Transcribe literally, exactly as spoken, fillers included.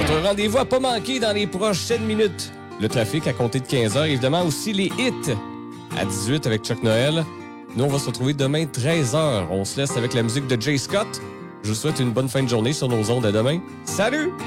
C'est un rendez-vous à pas manquer dans les prochaines minutes. Le trafic à compter de quinze heures, évidemment aussi les hits à dix-huit avec Chuck Noël. Nous, on va se retrouver demain treize heures. On se laisse avec la musique de Jay Scott. Je vous souhaite une bonne fin de journée sur nos ondes à demain. Salut!